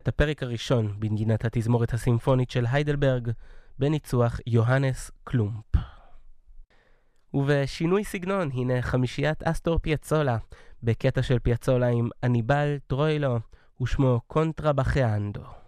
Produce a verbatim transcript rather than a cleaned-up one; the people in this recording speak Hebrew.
את הפרק הראשון בנגינת התזמורת הסימפונית של היידלברג בניצוח יוהנס קלומפ. ובשינוי סגנון הנה חמישיית אסטור פיאצולה בקטע של פיאצולה עם אניבל טרוילו ושמו קונטרה בחאנדו.